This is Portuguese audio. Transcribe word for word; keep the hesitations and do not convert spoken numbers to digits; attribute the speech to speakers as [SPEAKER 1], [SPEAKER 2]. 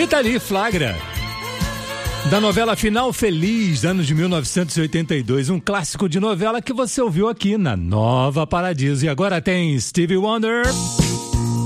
[SPEAKER 1] Rita Lee, Flagra, da novela Final Feliz, anos de mil novecentos e oitenta e dois, um clássico de novela que você ouviu aqui na Nova Paradiso. E agora tem Stevie Wonder.